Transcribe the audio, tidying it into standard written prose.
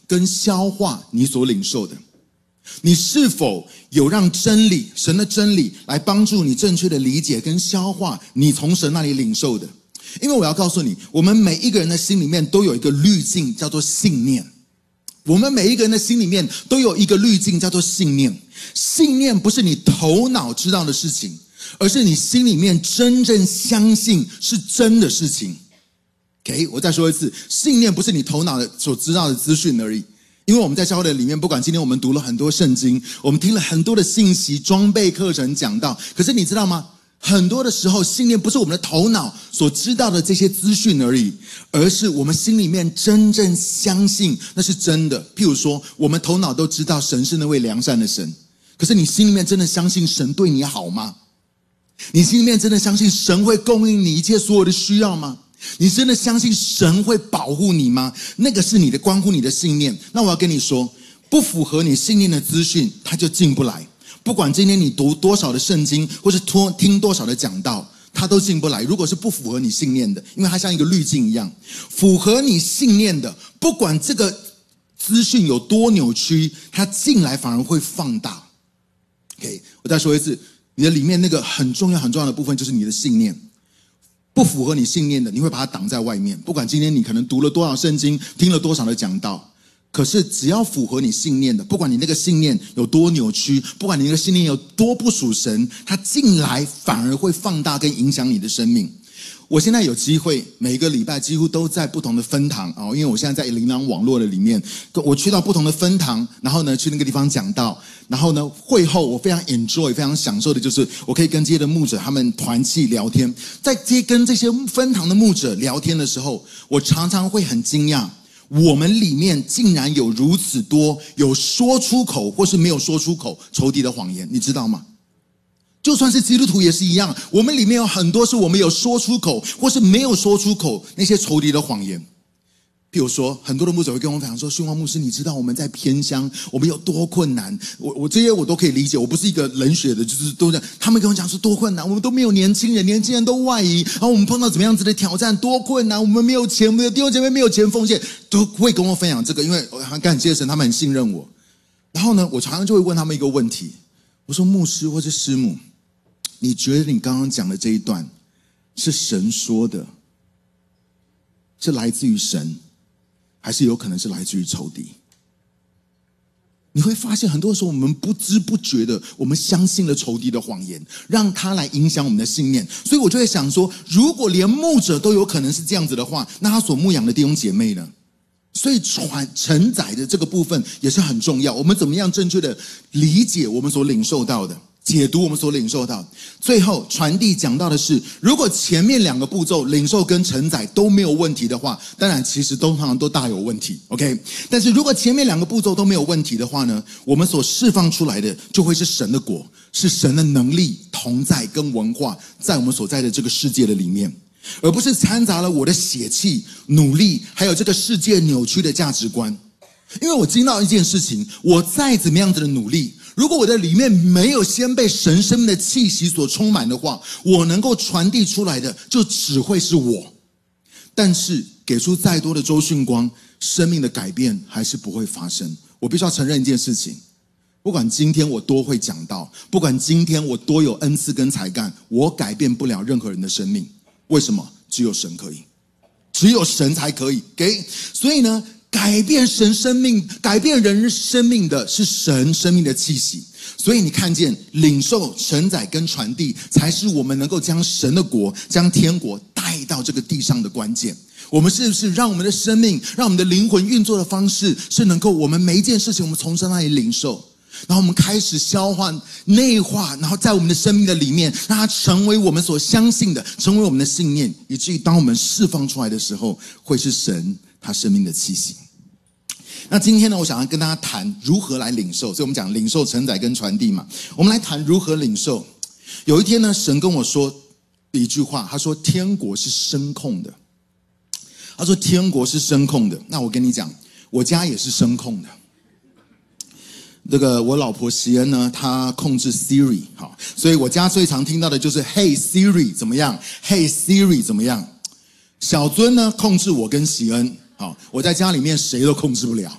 跟消化你所领受的？你是否有让真理，神的真理来帮助你正确的理解跟消化你从神那里领受的？因为我要告诉你，我们每一个人的心里面都有一个滤镜，叫做信念。我们每一个人的心里面都有一个滤镜，叫做信念。信念不是你头脑知道的事情，而是你心里面真正相信是真的事情。OK， 我再说一次，信念不是你头脑所知道的资讯而已。因为我们在教会的里面，不管今天我们读了很多圣经，我们听了很多的信息、装备课程讲道，可是你知道吗？很多的时候，信念不是我们的头脑所知道的这些资讯而已，而是我们心里面真正相信那是真的。譬如说，我们头脑都知道神是那位良善的神，可是你心里面真的相信神对你好吗？你心里面真的相信神会供应你一切所有的需要吗？你真的相信神会保护你吗？那个是你的关乎你的信念。那我要跟你说，不符合你信念的资讯，它就进不来。不管今天你读多少的圣经，或是听多少的讲道，它都进不来。如果是不符合你信念的，因为它像一个滤镜一样，符合你信念的，不管这个资讯有多扭曲，它进来反而会放大。OK， 我再说一次，你的里面那个很重要很重要的部分就是你的信念。不符合你信念的，你会把它挡在外面。不管今天你可能读了多少圣经，听了多少的讲道，可是只要符合你信念的，不管你那个信念有多扭曲，不管你那个信念有多不属神，它进来反而会放大跟影响你的生命。我现在有机会每个礼拜几乎都在不同的分堂，因为我现在在琳琅网络的里面，我去到不同的分堂，然后呢去那个地方讲道，然后呢会后我非常 enjoy 非常享受的就是我可以跟这些的牧者他们团契聊天。在跟这些分堂的牧者聊天的时候，我常常会很惊讶，我们里面竟然有如此多有说出口或是没有说出口仇敌的谎言，你知道吗？就算是基督徒也是一样，我们里面有很多是我们有说出口或是没有说出口那些仇敌的谎言。譬如说，很多的牧者会跟我分享说，训光牧师，你知道我们在偏乡我们有多困难，我这些我都可以理解，我不是一个冷血的，就是都这样。他们跟我讲说多困难，我们都没有年轻人都外移，然后我们碰到怎么样子的挑战，多困难，我们没有钱，我们的弟兄姐妹没有钱奉献，都会跟我分享这个。因为我很感谢神，他们很信任我。然后呢，我常常就会问他们一个问题，我说，牧师或是师母，你觉得你刚刚讲的这一段是神说的，是来自于神，还是有可能是来自于仇敌？你会发现很多时候我们不知不觉的，我们相信了仇敌的谎言，让他来影响我们的信念。所以我就会想说，如果连牧者都有可能是这样子的话，那他所牧养的弟兄姐妹呢？所以承载的这个部分也是很重要，我们怎么样正确的理解我们所领受到的，解读我们所领受到。最后传递讲到的是，如果前面两个步骤领受跟承载都没有问题的话，当然其实通常都大有问题 OK。 但是如果前面两个步骤都没有问题的话呢，我们所释放出来的就会是神的果，是神的能力同在跟文化在我们所在的这个世界的里面，而不是掺杂了我的血气努力还有这个世界扭曲的价值观。因为我知道一件事情，我再怎么样子的努力，如果我的里面没有先被神生命的气息所充满的话，我能够传递出来的就只会是我。但是给出再多的周训光，生命的改变还是不会发生。我必须要承认一件事情，不管今天我多会讲道，不管今天我多有恩赐跟才干，我改变不了任何人的生命。为什么？只有神可以，只有神才可以。所以呢，改变神生命，改变人生命的是神生命的气息。所以你看见领受、承载跟传递，才是我们能够将神的国、将天国带到这个地上的关键。我们是不是让我们的生命、让我们的灵魂运作的方式，是能够我们每一件事情我们从神那里领受，然后我们开始消化、内化，然后在我们的生命的里面，让它成为我们所相信的，成为我们的信念，以至于当我们释放出来的时候，会是神他生命的气息。那今天呢，我想要跟大家谈如何来领受，所以我们讲领受、承载跟传递嘛。我们来谈如何领受。有一天呢，神跟我说一句话，他说天国是声控的。他说天国是声控的。那我跟你讲，我家也是声控的。这个我老婆席恩呢，她控制 Siri， 好，所以我家最常听到的就是 Hey Siri 怎么样 Hey Siri 怎么样。小尊呢控制我跟席恩，好，我在家里面谁都控制不了。